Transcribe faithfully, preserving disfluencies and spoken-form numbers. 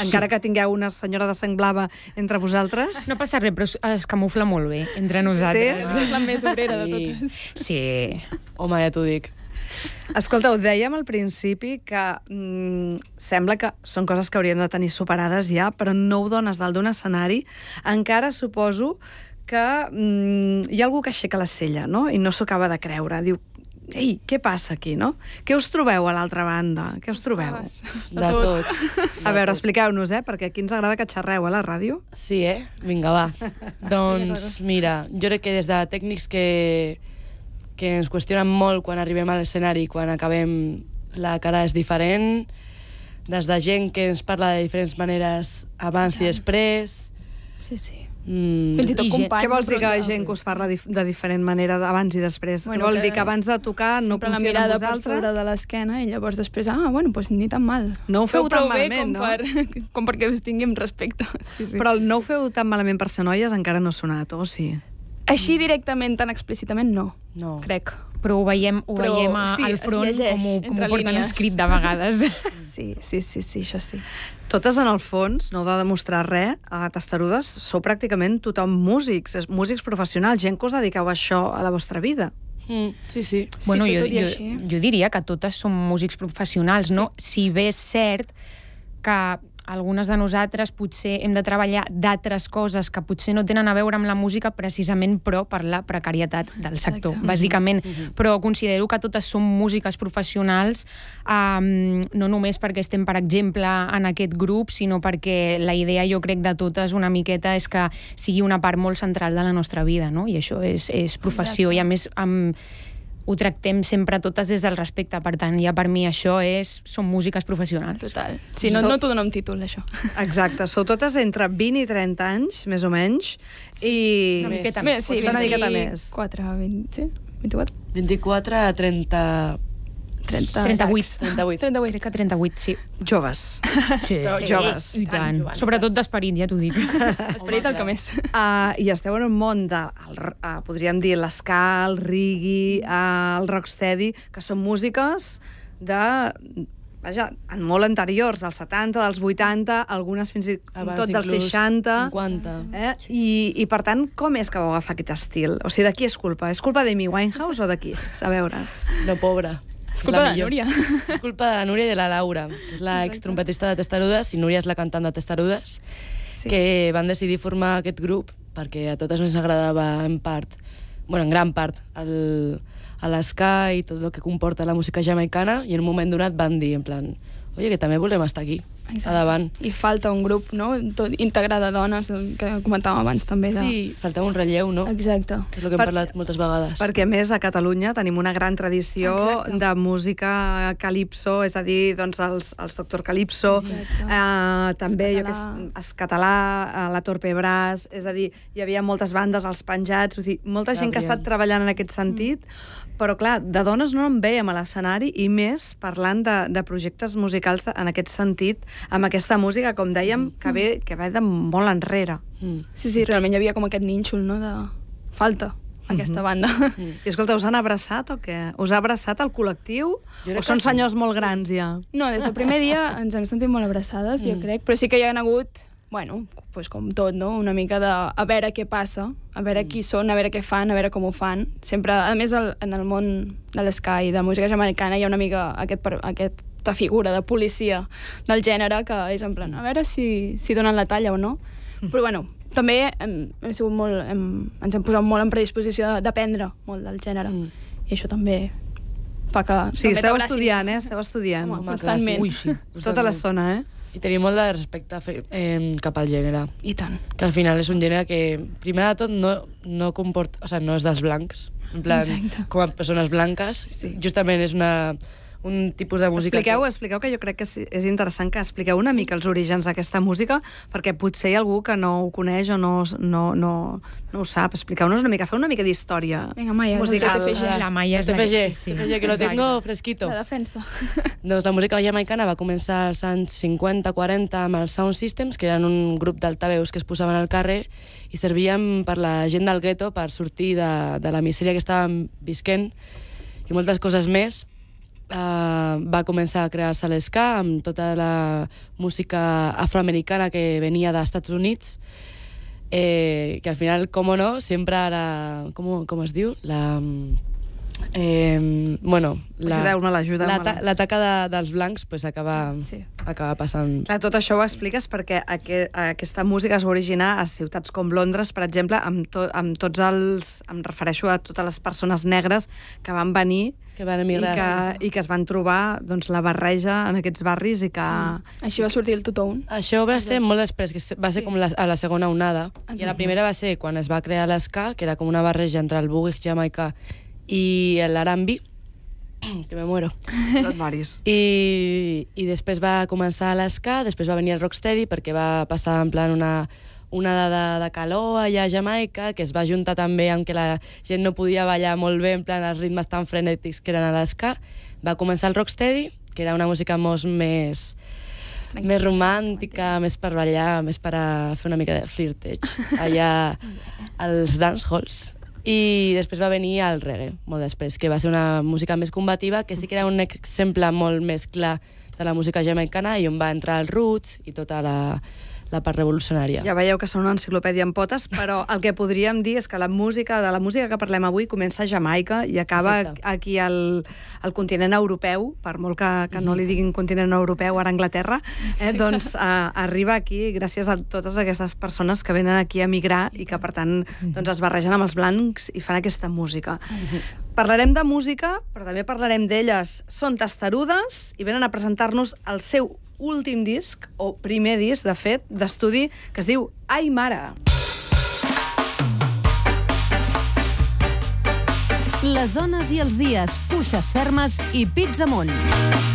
encara que tingueu una senyora de sang blava entre vosaltres. No passa res, però es- es camufla molt bé entre nosaltres. Sí? És la més obrera de Sí. totes. Sí. Home, ja t'ho dic. Escolteu, dèiem al principi que mm, sembla que són coses que hauríem de tenir superades ja, però no ho dones dalt d'un escenari. Encara suposo que mm, hi ha algú que aixeca la cella, no? I no s'ho acaba de creure. Diu, ei, què passa aquí, no? Què us trobeu a l'altra banda? Què us trobeu? De tot. A veure, expliqueu-nos, eh? Perquè aquí ens agrada que xerreu a la ràdio. Sí, eh? Vinga, va. Doncs, mira, jo crec que des de tècnics que, que ens qüestionen molt quan arribem a l'escenari, quan acabem, la cara és diferent, des de gent que ens parla de diferents maneres abans i després. Sí, sí. Mm, Fins i tot I gent- companys. Què vols dir que però hi ha ja- gent que us parla dif de diferent manera abans i després? Bueno, Vol que dir que abans de tocar no Sempre la confien en mirada per vosaltres? sobre de l'esquena i llavors després, ah, bueno, doncs ni tan mal. No ho feu tan prou bé malament, com no? Per, com perquè us tinguem respecte. Sí, sí. Però el no ho feu tan malament per ser noies encara no ha sonat, o sí? Així directament, tan explícitament, no, no. crec. Però ho veiem, ho Però veiem a, sí, al es front llegeix com, ho, com entre ho porten línies. escrit de vegades. Sí, sí, sí, sí, això sí. Totes, en el fons, no heu de demostrar res, a Testarudes sou pràcticament tothom músics, és- músics professionals, gent que us dediqueu a això a la vostra vida. Mm, sí, sí. Bueno, Sí, jo, però tot i jo, així. jo diria que totes som músics professionals, no? Si bé és cert que algunes de nosaltres potser hem de treballar d'altres coses que potser no tenen a veure amb la música precisament però per la precarietat del sector, Exacte. bàsicament. Però considero que totes som músiques professionals, um, no només perquè estem, per exemple, en aquest grup, sinó perquè la idea, jo crec, de totes una miqueta és que sigui una part molt central de la nostra vida, no? I això és, és professió, Exacte. i a més amb, ho tractem sempre totes des del respecte. Per tant, ja per mi això és... Són músiques professionals. Total. Si no, Sou- no t'ho dona un títol, això. Exacte, sou totes entre vint i trenta anys, més o menys, i... Una miqueta Més, sí, Potser una miqueta més. quatre, vint, sí? vint-i-quatre? vint-i-quatre a trenta... trenta. trenta-vuit. trenta-vuit. trenta-vuit. Crec que trenta-vuit, sí. Joves. Sí, Però sí, joves. I tant. Joves. Sobretot d'esperit, ja t'ho dic. Esperit el que més. Uh, I esteu en un món de, el, uh, podríem dir, l'esca, el reggae, uh, el rocksteady, que són músiques de... Vaja, en molt anteriors, dels setanta, dels vuitanta, algunes fins i Abans tot dels inclús seixanta. cinquanta. Eh? I, I, per tant, com és que vau agafar aquest estil? O sigui, de qui és culpa? És culpa d'Amy Winehouse o de qui és? A veure. No, pobra. És culpa la de millor. Núria. És culpa de Núria i de la Laura, que és la extrompetista de Testarudes, i Núria és la cantant de Testarudes, Sí. que van decidir formar aquest grup perquè a totes ens agradava en part, bueno, en gran part, el, a l'esca i tot el que comporta la música jamaicana, i en un moment donat van dir, en plan, oye, que també volem estar aquí, Exacte. a davant. I falta un grup, no? Tot integrat de dones, el que comentàvem abans també. De... Sí, faltava un relleu, no? Exacte. Que és el que hem Per- parlat moltes vegades. Perquè, a més, a Catalunya tenim una gran tradició Exacte. de música calipso, és a dir, doncs, els, els Doctor Calipso, Exacte. eh, també, jo que Escatalà. sé, Escatalà, eh, la Torpe Bràs, és a dir, hi havia moltes bandes, els penjats, o sigui, molta gent que ha estat Gabriels. treballant en aquest sentit, però, clar, de dones no en veiem a l'escenari, i més parlant de, de projectes musicals en aquest sentit, amb aquesta música, com dèiem, que ve, que ve de molt enrere. Mm. Sí, sí, realment hi havia com aquest nínxol, no?, de falta, aquesta banda. I escolta, us han abraçat o què? Us ha abraçat el col·lectiu? Jo crec O són que sí. senyors molt grans, ja? No, des del primer dia ens hem sentit molt abraçades, jo crec, però sí que hi ha hagut, bueno, pues com tot, no?, una mica de a veure què passa, a veure qui són, a veure què fan, a veure com ho fan. Sempre, a més, el, en el món de l'esca i de música jamaicana hi ha una mica aquest, per- aquesta figura de policia del gènere que és en plan, a veure si, si donen la talla o no. Però bueno, també hem, hem sigut molt, hem, ens hem posat molt en predisposició d'aprendre molt del gènere. Mm. I això també fa que... O sigui, també esteu t'abraci. estudiant, eh? Esteu estudiant. Home, Home, constantment. clar, Ui, sí. Tota l'estona, eh? I tenim molt de respecte fe- eh, cap al gènere. I tant. Que al final és un gènere que, primer de tot, no, no comporta... O sigui, no és dels blancs. En plan, Exacte. com a persones blanques, Sí. justament és una, un tipus de música... Expliqueu, que... expliqueu, que jo crec que és, és interessant que expliqueu una mica els orígens d'aquesta música, perquè potser hi ha algú que no ho coneix o no, no, no, no ho sap. Expliqueu-nos una mica, feu una mica d'història Vinga, Maia, musical. és el T F G. La Maia és T F G, la... Sí, sí. T F G, que lo Exacte. tengo fresquito. La defensa. Doncs la música jamaicana va començar als anys cinquanta quaranta amb els Sound Systems, que eren un grup d'altaveus que es posaven al carrer i servien per la gent del gueto per sortir de, de la misèria que estàvem visquent i moltes coses més. uh, va començar a crear-se l'ska amb tota la música afroamericana que venia dels Estats Units, eh, que al final, com o no, sempre la... Com, com es diu? La... Eh, bueno, la, Ajudeu-me-la, ajudeu-me-la. la, la taca de, dels blancs pues, acaba, Sí. acaba passant... Clar, tot això ho expliques perquè aqu aquesta música es va originar a ciutats com Londres, per exemple, amb, to amb tots els... Em refereixo a totes les persones negres que van venir que van emigrar, i, que, i que es van trobar doncs, la barreja en aquests barris i que... Mm. Així va sortir el Tutone. Això va ser molt després, que va ser com la, a la segona onada. I la primera va ser quan es va crear l'ska, que era com una barreja entre el boogie jamaicà i l'R&B, que me muero. No et moris. I, I després va començar l'ska, després va venir el rocksteady, perquè va passar en plan una, una de, de calor allà a Jamaica, que es va juntar també amb que la gent no podia ballar molt bé, en plan els ritmes tan frenètics que eren a l'ska. Va començar el rocksteady, que era una música molt més... més romàntica, més per ballar, més per a fer una mica de flirteig allà als dance halls. I després va venir el reggae, molt després, que va ser una música més combativa, que sí que era un exemple molt més clar de la música jamaicana i on va entrar el roots i tota la, la part revolucionària. Ja veieu que són una enciclopèdia en potes, però el que podríem dir és que la música, de la música que parlem avui comença a Jamaica i acaba Exacte. aquí al, al continent europeu, per molt que, que no li diguin continent europeu, ara Anglaterra, eh, doncs eh, arriba aquí gràcies a totes aquestes persones que venen aquí a migrar i que, per tant, doncs, es barregen amb els blancs i fan aquesta música. Parlarem de música, però també parlarem d'elles. Són testarudes i venen a presentar-nos el seu últim disc, o primer disc, de fet, d'estudi, que es diu Ai Mare. Les dones i els dies, cuixes fermes i pits amunt.